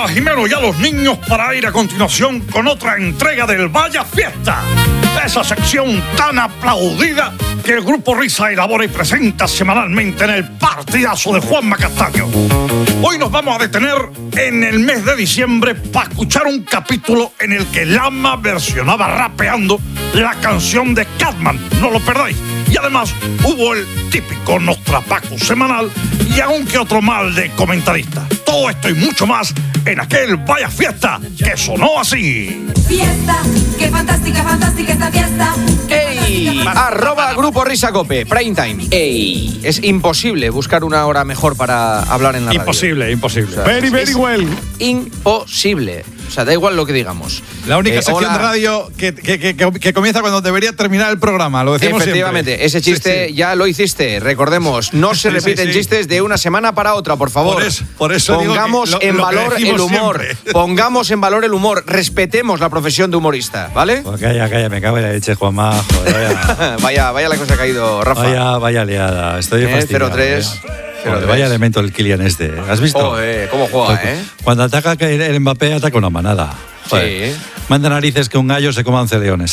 a Jimeno y a los niños para ir a continuación con otra entrega del Vaya Fiesta. Esa sección tan aplaudida que el Grupo Risa elabora y presenta semanalmente en el partidazo de Juanma Castaño. Hoy nos vamos a detener en el mes de diciembre para escuchar un capítulo en el que Lama versionaba rapeando la canción de Catman. No lo perdáis. Y además hubo el típico Nostrapacus semanal y aún que otro mal de comentarista. Todo esto y mucho más en aquel Vaya Fiesta que sonó así. Fiesta, qué fantástica, fantástica esta fiesta. ¡Ey! Arroba Grupo Risa Cope, Prime Time. ¡Ey! Es imposible buscar una hora mejor para hablar en la radio. Imposible. O sea, Very well. Imposible. O sea, da igual lo que digamos. La única sección de radio que comienza cuando debería terminar el programa, lo decimos efectivamente, siempre. Ese chiste ya lo hiciste. Recordemos, no se repiten chistes de una semana para otra, por favor. Por eso pongamos digo que en valor el humor. Siempre. Pongamos en valor el humor. Respetemos la profesión de humorista, ¿vale? Pues calla, me cago en la leche, Juanma. Vaya la cosa que ha caído, Rafa. Vaya liada. Estoy fastidiado. 0-3. Vaya elemento el Kylian este. ¿Has visto? ¿Cómo juega, Cuando ataca el Mbappé, ataca una manada. Joder. Sí. Manda narices que un gallo se coma 11 leones.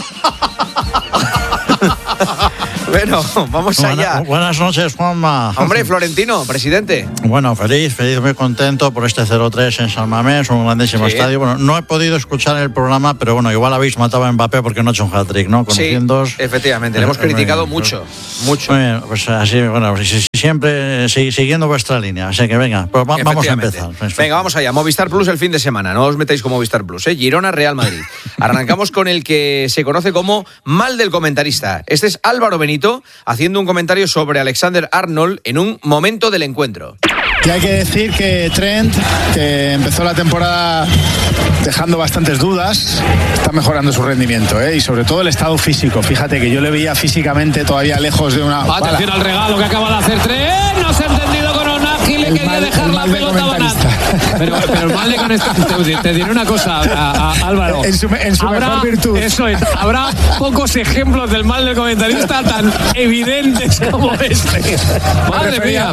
Bueno, vamos allá. Buenas noches, Juanma. Hombre, Florentino, presidente. Bueno, feliz, muy contento por este 0-3 en San Mamés, un grandísimo estadio. Bueno, no he podido escuchar el programa, pero bueno, igual habéis matado a Mbappé porque no ha hecho un hat-trick, ¿no? Sí, efectivamente, le hemos criticado mucho. Muy bien, pues así, bueno, siempre siguiendo vuestra línea. Así que venga, pues vamos a empezar. Venga, vamos allá. Movistar Plus el fin de semana. No os metáis con Movistar Plus, Girona, Real Madrid. Arrancamos con el que se conoce como mal del comentarista. Este es Álvaro Benito haciendo un comentario sobre Alexander Arnold en un momento del encuentro. Y hay que decir que Trent, que empezó la temporada dejando bastantes dudas, está mejorando su rendimiento, y sobre todo el estado físico. Fíjate que yo le veía físicamente todavía lejos de una... Atención al regalo que acaba de hacer Trent. No se ha entendido con Onagi, le quería dejar la pelota a Donat. Pero el mal de comentarista, te diré una cosa, Álvaro. En su mejor virtud. Eso es, habrá pocos ejemplos del mal del comentarista tan evidentes como este. Madre mía.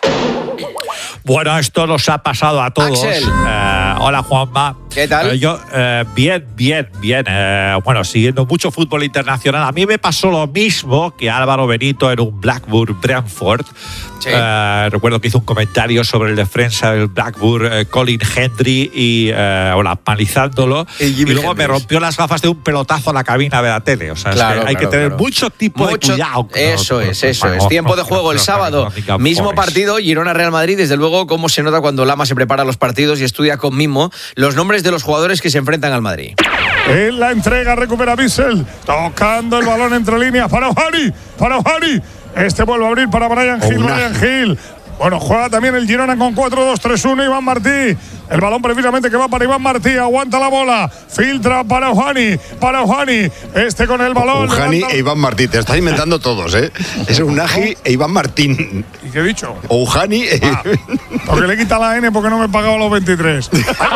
Bueno, esto nos ha pasado a todos. Axel. Hola, Juanma. ¿Qué tal? Yo, bien. Bueno, siguiendo mucho fútbol internacional. A mí me pasó lo mismo que Álvaro Benito en un Blackburn Brentford. Sí. Recuerdo que hizo un comentario sobre el defensa del Blackburn, Colin Hendry, y palizándolo. Y luego me rompió las gafas de un pelotazo a la cabina de la tele. O sea, claro, es que hay que tener mucho tipo de cuidado. Eso es. Tiempo de juego el sábado. Mismo partido, Girona-Real Madrid. Desde luego, cómo se nota cuando Lama se prepara los partidos y estudia con mimo los nombres de los jugadores que se enfrentan al Madrid. En la entrega recupera Bissell, tocando el balón entre líneas para Ojani. Este vuelve a abrir para Brian Hill. Bueno, juega también el Girona con 4-2-3-1. Iván Martí. El balón precisamente que va para Iván Martí. Aguanta la bola. Filtra para Ojani. Este con el balón. Ojani e Iván Martí. Te estás inventando todos, ¿eh? Es Unagi e Iván Martín. ¿Y qué he dicho? Ojani. Porque le quita la N porque no me pagaba los 23.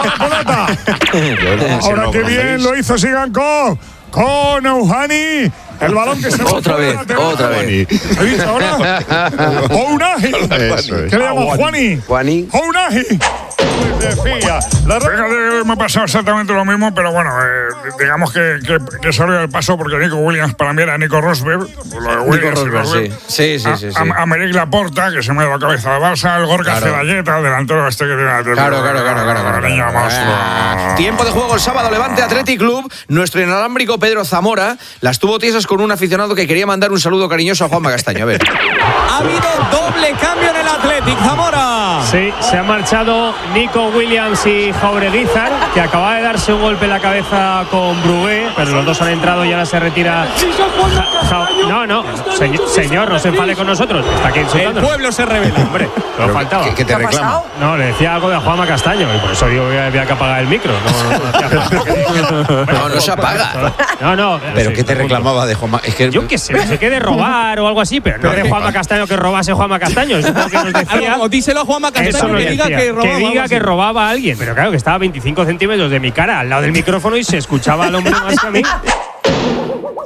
Ahora qué bien lo hizo Sigankov. Con Ojani. El balón que se va otra vez. ¿He dicho ahora? Ounahi. ¿Qué le llamo? Juani. Ounahi. Fíjate, me ha pasado exactamente lo mismo, pero bueno, digamos que salió del paso porque Nico Williams para mí era Nico Rosberg. Nico Rosberg, sí. A Meric Laporta, que se me ha dado la cabeza de Barça, el Gorka Cebaleta, el delantero este que tiene la Claro. Tiempo de juego el sábado, Levante Athletic Club. Nuestro inalámbrico Pedro Zamora las tuvo tiesas con un aficionado que quería mandar un saludo cariñoso a Juanma Castaño. A ver. Ha habido doble cambio en el Athletic, Zamora. Sí, se han marchado Nico Williams y Jaureguizar, que acaba de darse un golpe en la cabeza con Brugué, pero los dos han entrado y ahora se retira. No, señor, no se enfade con nosotros. Está aquí insultando. El pueblo se revela. Hombre, lo faltaba. ¿Qué te reclama? No, le decía algo de Juanma Castaño y por eso digo que había que apagar el micro. No se apaga. No. ¿Pero qué te reclamaba de Juanma? Es que yo qué sé, no sé qué de robar o algo así, pero no de Juanma Castaño que robase Juanma Castaño. Eso es lo que nos decía. Díselo a Juanma Castaño que diga que robaba a alguien. Pero claro, que estaba a 25 centímetros de mi cara al lado del micrófono y se escuchaba al hombre más que a mí.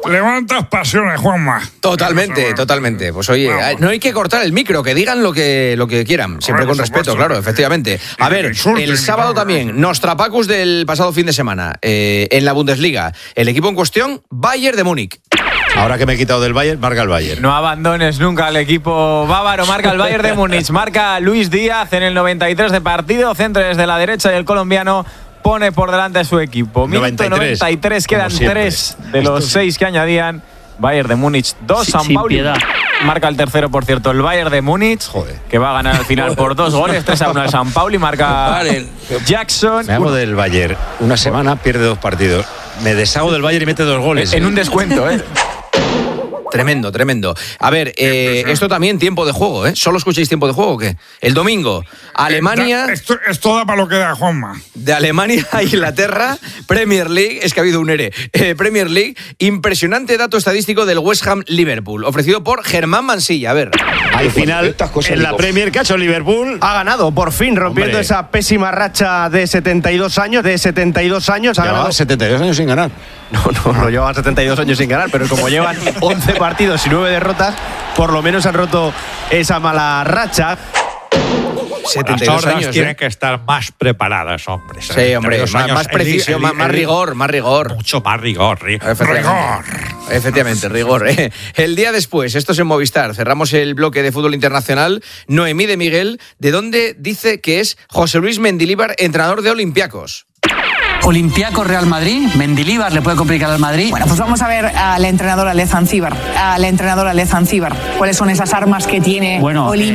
Levantas pasiones, Juanma. Totalmente. Pues oye, no hay que cortar el micro, que digan lo que quieran, siempre con respeto, claro, efectivamente. A ver, el sábado también, Nostrapacus del pasado fin de semana, en la Bundesliga. El equipo en cuestión, Bayern de Múnich. Ahora que me he quitado del Bayern, marca el Bayern. No abandones nunca al equipo bávaro. Marca el Bayern de Múnich. Marca Luis Díaz en el 93 de partido. Centro desde la derecha y el colombiano pone por delante a su equipo. Minuto 93, quedan 3 de los 6 que añadían. Bayern de Múnich 2, San Pauli. Marca el tercero, por cierto, el Bayern de Múnich, que va a ganar al final por 2 goles, 3-1 al San Pauli. Marca Jackson. Me hago del Bayern. Una semana pierde 2 partidos. Me deshago del Bayern y mete 2 goles. En un descuento, ¿eh? Tremendo. A ver, esto también tiempo de juego, ¿eh? ¿Solo escucháis tiempo de juego o qué? El domingo, Alemania... Esto da para lo que da, Juanma. De Alemania a Inglaterra, Premier League, es que ha habido un ERE. Premier League, impresionante dato estadístico del West Ham Liverpool, ofrecido por Germán Mansilla. A ver. Al final, en la Premier, ¿qué ha hecho Liverpool? Ha ganado, por fin, rompiendo esa pésima racha de 72 años. Ha ganado 72 años sin ganar. No llevan 72 años sin ganar, pero como llevan 11 partidos y 9 derrotas, por lo menos han roto esa mala racha. 72 años tienen que estar más preparadas, hombre. Sí, hombre, más precisión, más rigor. Mucho más rigor. Efectivamente, rigor. El día después, esto es en Movistar, cerramos el bloque de fútbol internacional. Noemí de Miguel, ¿de dónde dice que es José Luis Mendilibar, entrenador de Olympiacos? Olympiacos Real Madrid, Mendilibar le puede complicar al Madrid. Bueno, pues vamos a ver al entrenador Alezan Cibar. ¿Cuáles son esas armas que tiene Olympiacos?